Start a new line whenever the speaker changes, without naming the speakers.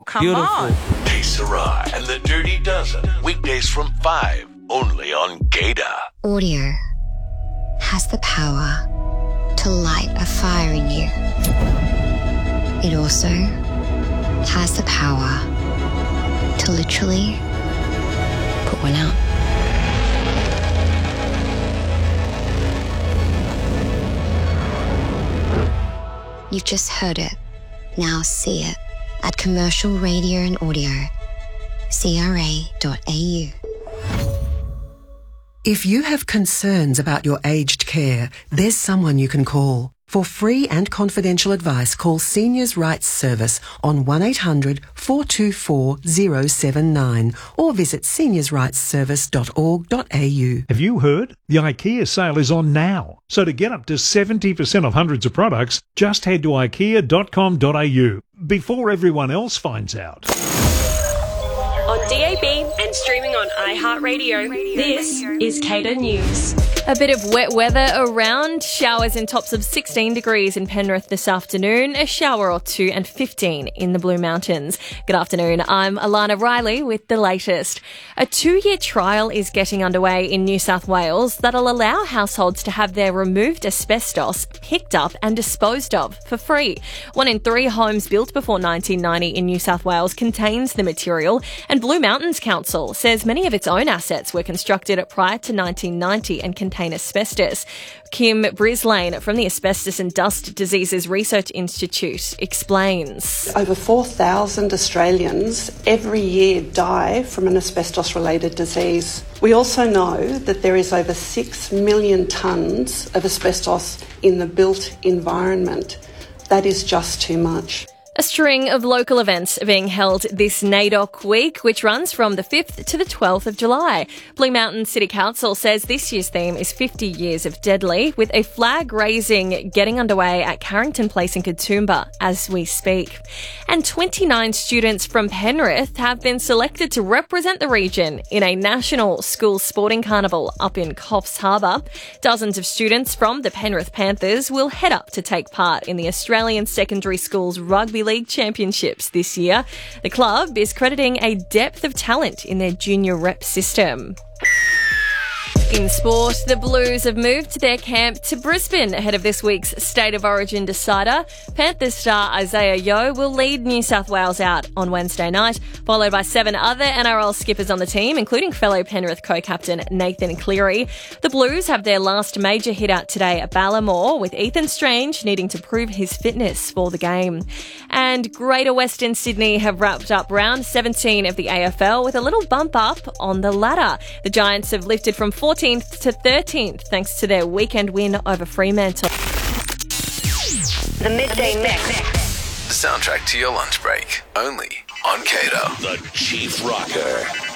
come on.
Hey, Sarah and the Dirty Dozen. Weekdays from 5, only on Gator.
Audio has the power to light a fire in you. It also has the power to literally put one out. You've just heard it. Now see it at Commercial Radio and Audio, CRA.au.
If you have concerns about your aged care, there's someone you can call. For free and confidential advice, call Seniors Rights Service on 1800 424 079 or visit seniorsrightsservice.org.au.
Have you heard? The IKEA sale is on now. So to get up to 70% off hundreds of products, just head to ikea.com.au before everyone else finds out.
On DAB and streaming on iHeartRadio, this is Cater News.
A bit of wet weather around. Showers in tops of 16 degrees in Penrith this afternoon. A shower or two and 15 in the Blue Mountains. Good afternoon. I'm Alana Riley with the latest. A 2-year trial is getting underway in New South Wales that'll allow households to have their removed asbestos picked up and disposed of for free. 1 in 3 homes built before 1990 in New South Wales contains the material, and Blue Mountains Council says many of its own assets were constructed prior to 1990 and contain asbestos. Kim Brislane from the Asbestos and Dust Diseases Research Institute explains.
Over 4,000 Australians every year die from an asbestos-related disease. We also know that there is over 6 million tonnes of asbestos in the built environment. That is just too much.
A string of local events are being held this NAIDOC week, which runs from the 5th to the 12th of July. Blue Mountain City Council says this year's theme is 50 Years of Deadly, with a flag raising getting underway at Carrington Place in Katoomba as we speak. And 29 students from Penrith have been selected to represent the region in a national school sporting carnival up in Coffs Harbour. Dozens of students from the Penrith Panthers will head up to take part in the Australian Secondary Schools Rugby League Championships this year. The club is crediting a depth of talent in their junior rep system. In sport, the Blues have moved their camp to Brisbane ahead of this week's State of Origin decider. Panthers star Isaiah Yeo will lead New South Wales out on Wednesday night, followed by 7 other NRL skippers on the team, including fellow Penrith co-captain Nathan Cleary. The Blues have their last major hit out today at Ballamore, with Ethan Strange needing to prove his fitness for the game. And Greater Western Sydney have wrapped up round 17 of the AFL with a little bump up on the ladder. The Giants have lifted from 14th to 13th thanks to their weekend win over Fremantle.
The Midday Mix.
The soundtrack to your lunch break, only on Cater.
The Chief Rocker.